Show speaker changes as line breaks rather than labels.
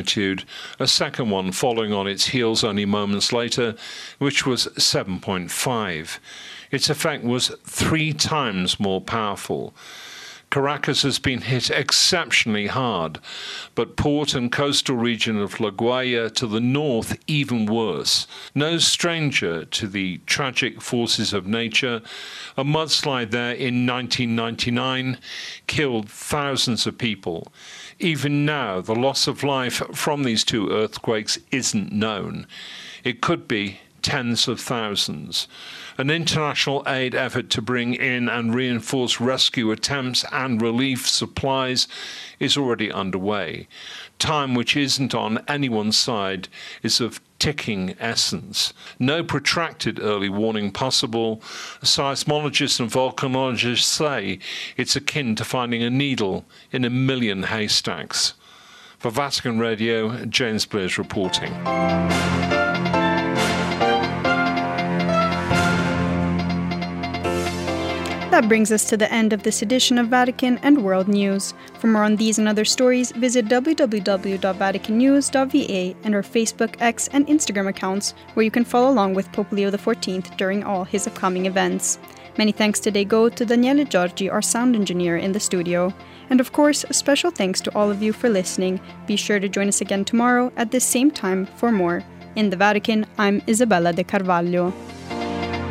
magnitude, a second one following on its heels only moments later, which was 7.5. Its effect was 3 times more powerful. Caracas has been hit exceptionally hard, but port and coastal region of La Guaira to the north even worse. No stranger to the tragic forces of nature, a mudslide there in 1999 killed thousands of people. Even now, the loss of life from these 2 earthquakes isn't known. It could be tens of thousands. An international aid effort to bring in and reinforce rescue attempts and relief supplies is already underway. Time which isn't on anyone's side is of ticking essence. No protracted early warning possible. Seismologists and volcanologists say it's akin to finding a needle in a million haystacks. For Vatican Radio, James Blair's reporting.
That brings us to the end of this edition of Vatican and World News. For more on these and other stories, visit www.vaticannews.va and our Facebook, X, and Instagram accounts, where you can follow along with Pope Leo XIV during all his upcoming events. Many thanks today go to Daniele Giorgi, our sound engineer in the studio. And of course, a special thanks to all of you for listening. Be sure to join us again tomorrow at this same time for more. In the Vatican, I'm Isabella De Carvalho.